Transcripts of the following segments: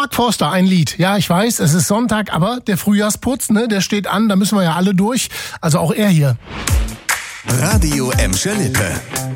Mark Forster, ein Lied. Ja, ich weiß, es ist Sonntag, aber der Frühjahrsputz, ne, der steht an, da müssen wir ja alle durch. Also auch er hier. Radio Emscher Lippe.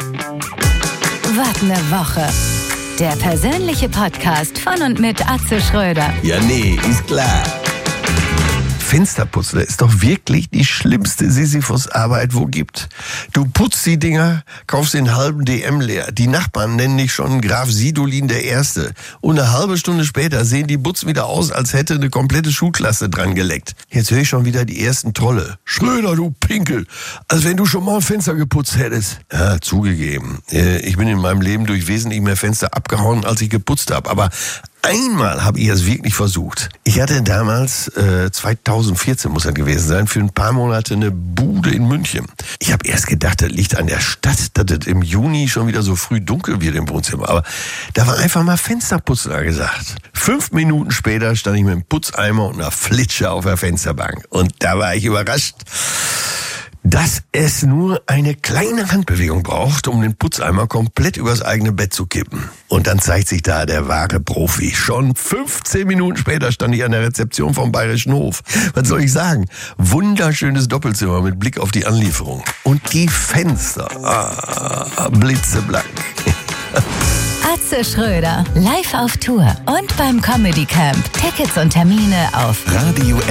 Was ne Woche. Der persönliche Podcast von und mit Atze Schröder. Ja, nee, ist klar. Fensterputzen ist doch wirklich die schlimmste Sisyphus-Arbeit, wo gibt. Du putzt die Dinger, kaufst den halben DM leer. Die Nachbarn nennen dich schon Graf Sidolin der Erste. Und eine halbe Stunde später sehen die Butzen wieder aus, als hätte eine komplette Schulklasse dran geleckt. Jetzt höre ich schon wieder die ersten Trolle. Schröder, du Pinkel, als wenn du schon mal ein Fenster geputzt hättest. Ja, zugegeben. Ich bin in meinem Leben durch wesentlich mehr Fenster abgehauen, als ich geputzt habe. Aber einmal habe ich es wirklich versucht. Ich hatte damals, 2014 muss das gewesen sein, für ein paar Monate eine Bude in München. Ich habe erst gedacht, das liegt an der Stadt, dass es im Juni schon wieder so früh dunkel wird im Wohnzimmer. Aber da war einfach mal Fensterputzen angesagt. 5 Minuten später stand ich mit einem Putzeimer und einer Flitsche auf der Fensterbank. Und da war ich überrascht, dass es nur eine kleine Handbewegung braucht, um den Putzeimer komplett übers eigene Bett zu kippen. Und dann zeigt sich da der wahre Profi. Schon 15 Minuten später stand ich an der Rezeption vom Bayerischen Hof. Was soll ich sagen? Wunderschönes Doppelzimmer mit Blick auf die Anlieferung. Und die Fenster, blitzeblank. Atze Schröder, live auf Tour und beim Comedy Camp. Tickets und Termine auf Radio